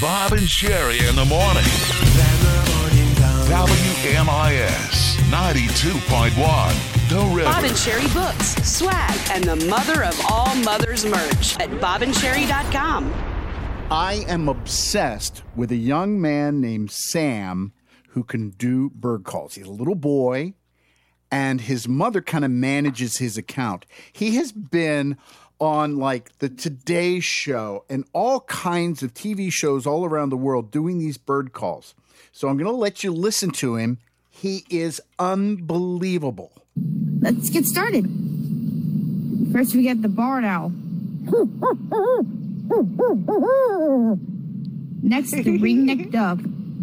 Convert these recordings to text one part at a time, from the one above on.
Bob and Sherry in the morning. WMIS 92.1. The River. Bob and Sherry books, swag, and the mother of all mothers merch at bobandcherry.com. I am obsessed with a young man named Sam who can do bird calls. He's a little boy, and his mother kind of manages his account. He has been on like the Today Show and all kinds of TV shows all around the world doing these bird calls. So I'm going to let you listen to him. He is unbelievable. Let's get started. First, we get the barn owl. Next, the ring-necked dove.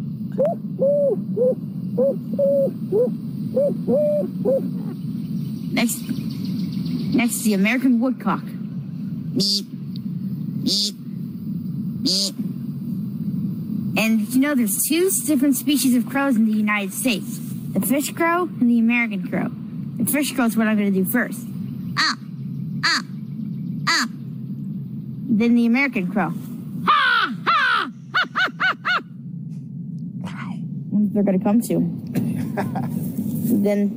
Next, the American woodcock. Beep, beep, beep. And you know, there's two different species of crows in the United States: the fish crow and the American crow. The fish crow is what I'm going to do first. Ah, ah, ah. Then the American crow. Ha, ha, ha, ha, ha, ha. Wow. What they're going to come to. Then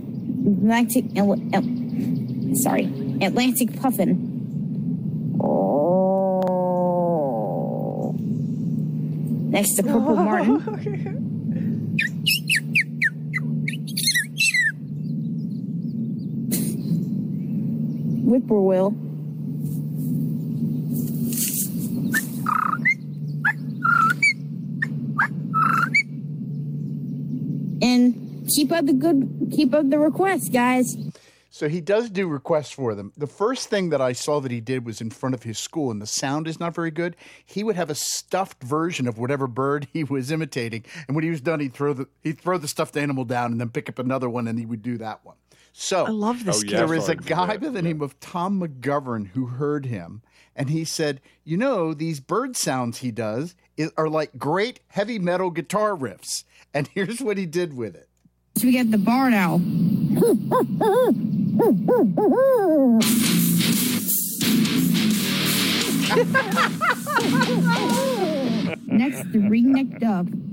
Atlantic puffin. Oh. Next, the purple martin. Whippoorwill. And keep up the requests, guys. So he does do requests for them. The first thing that I saw that he did was in front of his school, and the sound is not very good. He would have a stuffed version of whatever bird he was imitating, and when he was done, he'd throw the stuffed animal down and then pick up another one, and he would do that one. So I love this. There is a guy by the name of Tom McGovern who heard him, and he said, you know, these bird sounds he does are like great heavy metal guitar riffs. And here's what he did with it. So we get the barn owl. Next, the ring-necked dove.